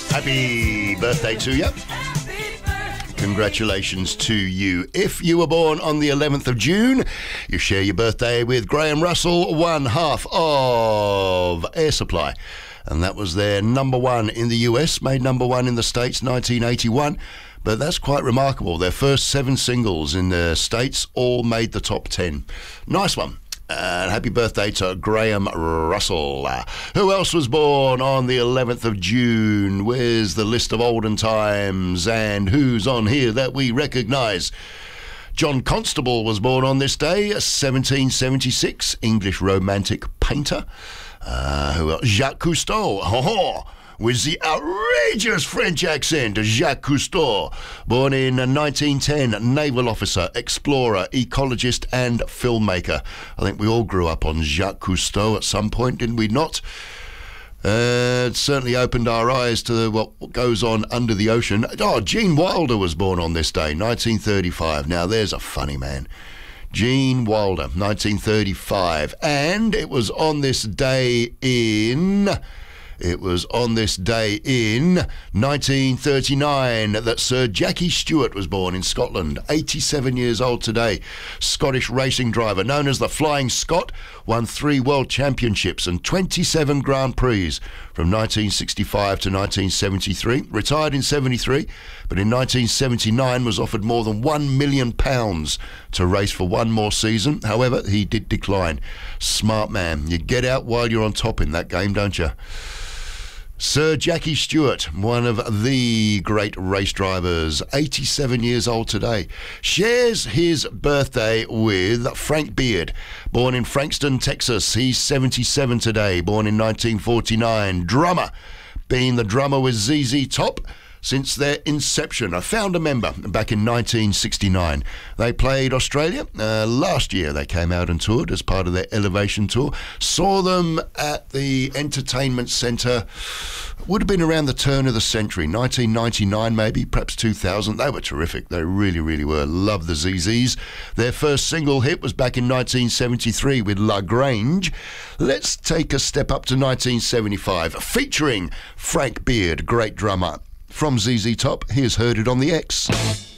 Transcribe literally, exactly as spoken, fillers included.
Happy birthday to you. Congratulations to you. If you were born on the eleventh of June, you share your birthday with Graham Russell, one half of Air Supply. And that was their number one in the U S, made number one in the States, nineteen eighty-one. But that's quite remarkable. Their first seven singles in the States all made the top ten. Nice one. And happy birthday to Graham Russell. Uh, who else was born on the eleventh of June? Where's the list of olden times? And who's on here that we recognise? John Constable was born on this day, seventeen seventy-six, English romantic painter. Uh, who else? Jacques Cousteau. Ho-ho! With the outrageous French accent, Jacques Cousteau, born in nineteen ten, naval officer, explorer, ecologist and filmmaker. I think we all grew up on Jacques Cousteau at some point, didn't we not? Uh, it certainly opened our eyes to what goes on under the ocean. Oh, Gene Wilder was born on this day, nineteen thirty-five. Now, there's a funny man. Gene Wilder, nineteen thirty-five. And it was on this day in... It was on this day in nineteen thirty-nine that Sir Jackie Stewart was born in Scotland, eighty-seven years old today. Scottish racing driver known as the Flying Scot, won three World Championships and twenty-seven Grand Prix from nineteen sixty-five to nineteen seventy-three. Retired in seventy-three, but in nineteen seventy-nine was offered more than one million pounds to race for one more season. However, he did decline. Smart man. You get out while you're on top in that game, don't you? Sir Jackie Stewart, one of the great race drivers, eighty-seven years old today, shares his birthday with Frank Beard, born in Frankston, Texas. He's seventy-seven today, born in nineteen forty-nine. Drummer, being the drummer with Z Z Top since their inception. A founder member back in nineteen sixty-nine. They played Australia. Uh, last year they came out and toured as part of their Elevation Tour. Saw them at the Entertainment Centre. Would have been around the turn of the century, nineteen ninety-nine maybe, perhaps two thousand. They were terrific. They really, really were. Love the Z Zs. Their first single hit was back in nineteen seventy-three with La Grange. Let's take a step up to nineteen seventy-five, featuring Frank Beard, great drummer. From Z Z Top, here's Heard It on the X.